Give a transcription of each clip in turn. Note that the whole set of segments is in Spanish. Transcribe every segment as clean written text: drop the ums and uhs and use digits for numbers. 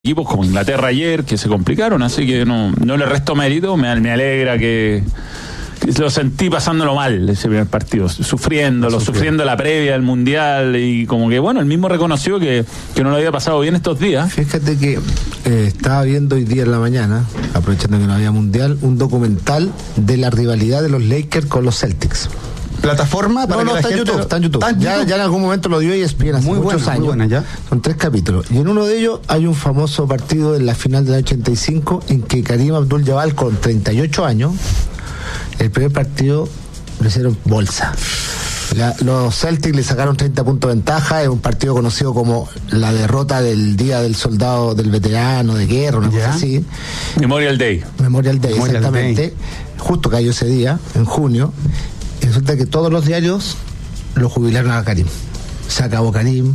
equipos como Inglaterra ayer que se complicaron, así que no le resto mérito. Me alegra que lo sentí pasándolo mal ese primer partido, sufriendo la previa del Mundial, y como que bueno, él mismo reconoció que no lo había pasado bien estos días. Fíjate que estaba viendo hoy día en la mañana, aprovechando que no había Mundial, un documental de la rivalidad de los Lakers con los Celtics. ¿Plataforma? Para no, está en YouTube. Ya en algún momento lo dio ESPN hace muchos años. Muy buena, ya. Son 3 capítulos. Y en uno de ellos hay un famoso partido en la final del 85 en que Karim Abdul-Jabbar, con 38 años, el primer partido lo hicieron bolsa. Los Celtics le sacaron 30 puntos de ventaja. Es un partido conocido como la derrota del Día del Soldado, del Veterano de Guerra, una cosa así. Memorial Day, exactamente. Justo cayó ese día, en junio. Y resulta que todos los diarios lo jubilaron a Karim. Se acabó Karim.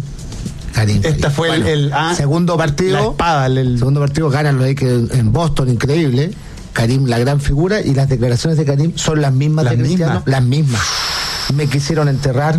Este fue el segundo partido. La espada. El segundo partido ganan los Lakers en Boston, increíble. Karim, la gran figura, y las declaraciones de Karim son las mismas de Cristiano. Las mismas. Me quisieron enterrar,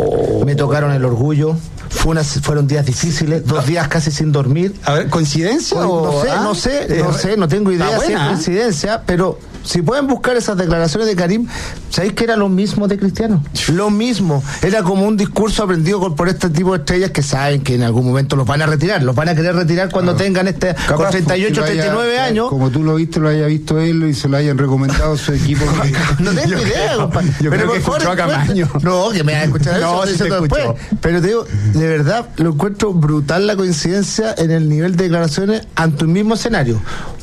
me tocaron el orgullo. Fueron días difíciles, 2 días casi sin dormir. A ver, ¿coincidencia? No sé, no tengo idea si es coincidencia, pero si pueden buscar esas declaraciones de Karim, ¿sabéis que era lo mismo de Cristiano? Lo mismo, era como un discurso aprendido por este tipo de estrellas que saben que en algún momento los van a retirar, los van a querer retirar cuando tengan con 38, 39 años. Como tú lo viste, lo haya visto él y se lo hayan recomendado a su equipo. No tengo idea, compadre. Pero que escuchó a Camaño. No, que me va a escuchar eso. No, sí te después. Pero te digo, de verdad, lo encuentro brutal la coincidencia en el nivel de declaraciones ante un mismo escenario.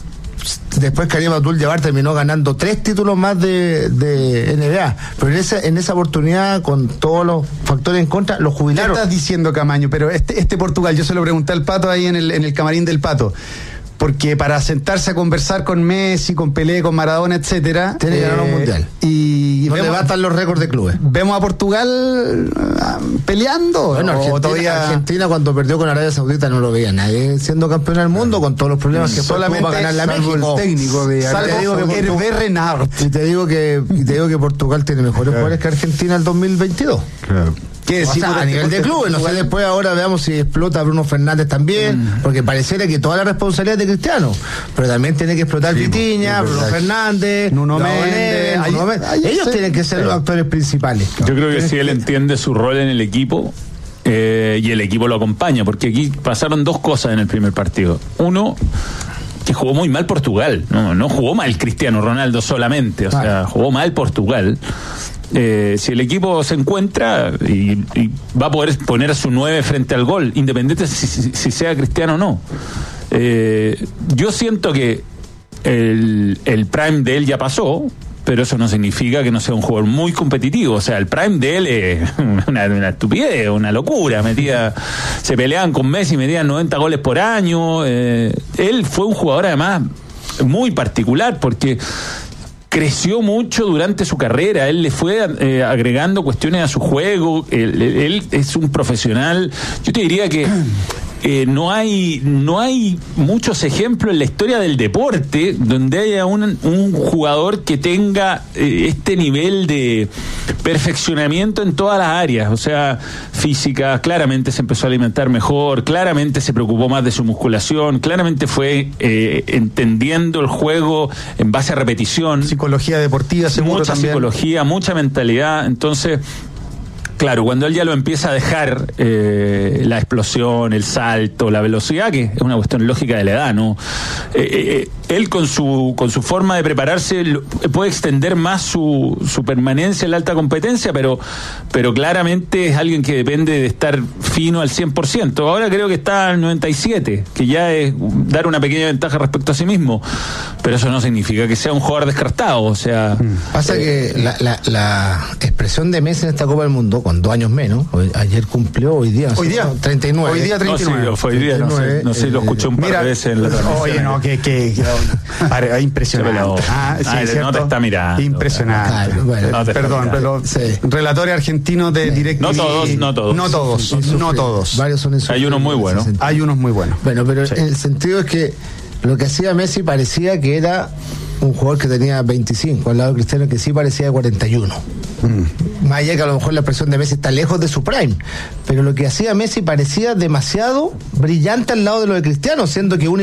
Después Karim Abdul-Jabbar terminó ganando 3 títulos más de NBA, pero en esa oportunidad, con todos los factores en contra, lo jubilaron. ¿Qué estás diciendo, Camaño? Pero este Portugal, yo se lo pregunté al Pato ahí en el camarín del Pato, porque para sentarse a conversar con Messi, con Pelé, con Maradona, etcétera, tiene que ganar un mundial. Y ¿dónde batan los récords de clubes? ¿Vemos a Portugal peleando? Bueno, Argentina cuando perdió con Arabia Saudita no lo veía nadie siendo campeón del mundo, con todos los problemas que solamente para ganar la México. El técnico de Hervé Renard. Y te digo que Portugal tiene mejores jugadores que Argentina el 2022. Claro. ¿Qué decimos a nivel de clubes? No sé, después ahora veamos si explota Bruno Fernández también, porque pareciera que toda la responsabilidad es de Cristiano, pero también tiene que explotar Vitinha, Bruno Fernández, Nuno Méndez. Ellos tienen que ser los actores principales. Yo creo que si él entiende su rol en el equipo, y el equipo lo acompaña, porque aquí pasaron 2 cosas en el primer partido. Uno, que jugó muy mal Portugal, no jugó mal Cristiano Ronaldo solamente, sea, jugó mal Portugal. Si el equipo se encuentra y va a poder poner a su 9 frente al gol, independiente si sea Cristiano o no. Yo siento que el prime de él ya pasó, pero eso no significa que no sea un jugador muy competitivo. O sea, el prime de él es una estupidez, una locura. Se peleaban con Messi, metían 90 goles por año. Él fue un jugador además muy particular, porque creció mucho durante su carrera. Él le fue agregando cuestiones a su juego. Él es un profesional. Yo te diría que no hay muchos ejemplos en la historia del deporte donde haya un jugador que tenga este nivel de perfeccionamiento en todas las áreas. O sea, física, claramente se empezó a alimentar mejor, claramente se preocupó más de su musculación, claramente fue entendiendo el juego en base a repetición. Psicología deportiva, seguro. Mucha también. Psicología, mucha mentalidad. Entonces, claro, cuando él ya lo empieza a dejar, la explosión, el salto, la velocidad, que es una cuestión lógica de la edad, ¿no? Él con su forma de prepararse puede extender más su permanencia en la alta competencia, pero claramente es alguien que depende de estar fino al 100%. Ahora creo que está al 97%, que ya es dar una pequeña ventaja respecto a sí mismo, pero eso no significa que sea un jugador descartado. O sea, pasa que la expresión de Messi en esta Copa del Mundo, con 2 años menos, ayer cumplió, hoy día 39. Hoy día 39. No, fue hoy día, no sé, lo escuché un par de veces en la transmisión. Oye, no, que impresionante. Sí, no te está mirando. Impresionante. Perdón, pero relatores argentinos de directo. No todos. Varios son esos. Hay unos muy buenos. Bueno, pero el sentido es que lo que hacía Messi parecía que era un jugador que tenía 25, al lado de Cristiano que sí parecía de 41. Más allá que a lo mejor la expresión de Messi está lejos de su prime, pero lo que hacía Messi parecía demasiado brillante al lado de lo de Cristiano, siendo que